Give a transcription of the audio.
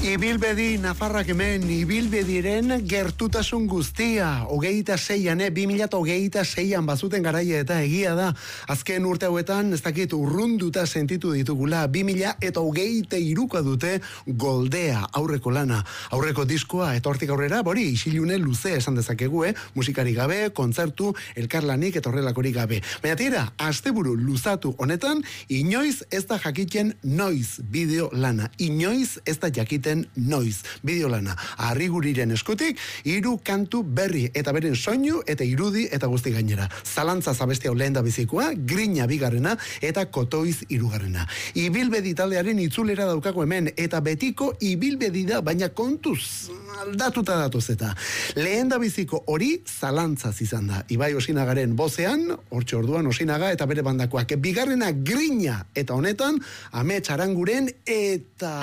Ibilbedi Nafarrak hemen, ibilbediren gertutasun guztia, 26an, 2026an bazuten garaia eta egia da, azken urte hauetan, ez dakit urrunduta sentitu ditugula, 2023 dute Goldea, aurreko lana, aurreko diskoa, eta hortik aurrera, bori, isilune luze esan dezakegu, musikari gabe, kontzertu, elkarlanik, eta horrelakorik gabe. Baina tira, asteburu luzatu honetan, inoiz ez da jakiten noiz bideo lana, inoiz ez da jakiten noiz, bideolana, Arriguriren eskutik, 3 kantu berri, eta beren soinu, eta irudi, eta guzti gainera. Zalantza zabestia lehen da bizikoa, Grina bigarrena, eta Kotoiz hirugarrena. Ibilbedi taldearen itzulera daukako hemen, eta betiko ibilbedi da, baina kontuz, aldatuta datuz eta. Lehen da biziko hori zalantzaz izan da. Ibai Osinagaren bozean, hortxe orduan Osinaga, eta bere bandakoak. Bigarrena Grina, eta honetan, Amets Aranguren, eta